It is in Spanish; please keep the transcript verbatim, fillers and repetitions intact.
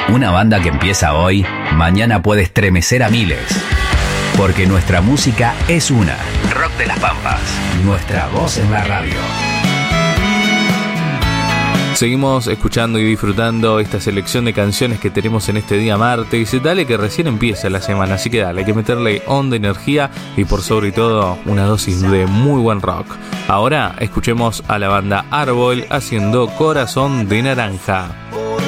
Una banda que empieza hoy, mañana puede estremecer a miles. Porque nuestra música es una. Rock de las Pampas. Nuestra voz en la radio. Seguimos escuchando y disfrutando esta selección de canciones que tenemos en este día martes. Dale que recién empieza la semana, así que dale, hay que meterle onda, energía y por sobre todo una dosis de muy buen rock. Ahora escuchemos a la banda Árbol haciendo Corazón de Naranja.